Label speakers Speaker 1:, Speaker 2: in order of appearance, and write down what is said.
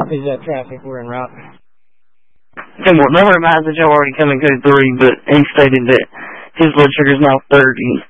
Speaker 1: Is that traffic we're en route?
Speaker 2: Okay, well, no advised that y'all already coming code 3, but he stated that his blood sugar is now 30.